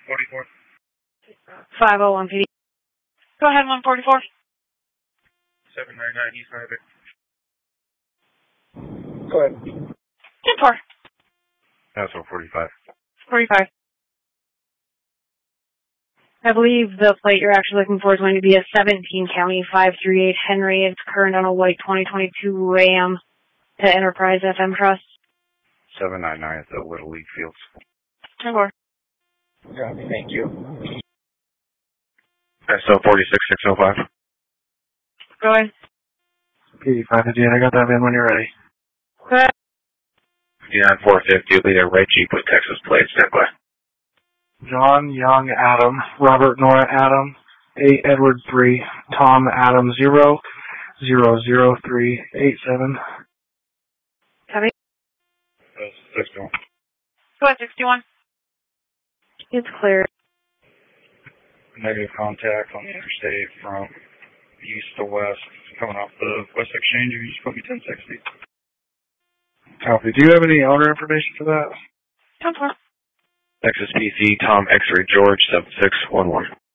44. 501 PD. Go ahead, 144. 799 East Highway. Go ahead. 10-4. That's 45. 45. I believe the plate you're actually looking for is going to be a 17 county 538 Henry. It's current on a white 2022 Ram to Enterprise FM Trust. 799 at the Little League Fields. 10-4. Yeah, thank you. SO 46605. Go ahead. PD5 again, I got that in when you're ready. Go ahead. 59450, lead a red Jeep with Texas plates. Stand by. John Young Adam, Robert Nora Adam, 8 Edward 3, Tom Adam 0, 00387. Copy. 61. Go ahead, 61. It's clear. Negative contact on the interstate from east to west, coming off the West Exchange. You just put me 1060. Copy. Do you have any owner information for that? 10-4. Texas PC, Tom X-Ray George 7611.